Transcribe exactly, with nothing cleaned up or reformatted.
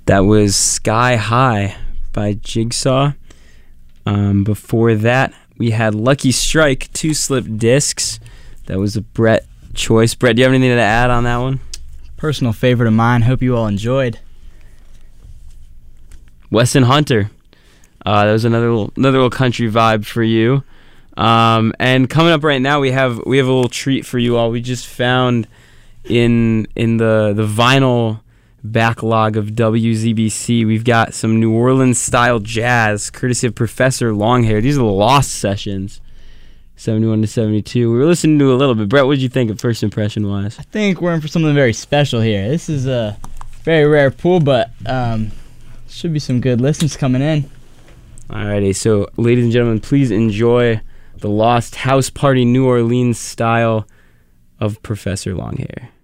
That was Sky High by Jigsaw. Um, before that, we had Lucky Strike, Two Slip Discs. That was a Brett choice. Brett, do you have anything to add on that one? Personal favorite of mine. Hope you all enjoyed. Weston Hunter. Uh, that was another little, another little country vibe for you. Um, and coming up right now, we have we have a little treat for you all. We just found in in the the vinyl backlog of W Z B C, we've got some New Orleans style jazz, courtesy of Professor Longhair. These are the Lost Sessions, seventy-one to seventy-two. We were listening to a little bit. Brett, what did you think of first impression wise? I think we're in for something very special here. This is a very rare pool, but um, should be some good listens coming in. Alrighty, so ladies and gentlemen, please enjoy the Lost House Party New Orleans style of Professor Longhair.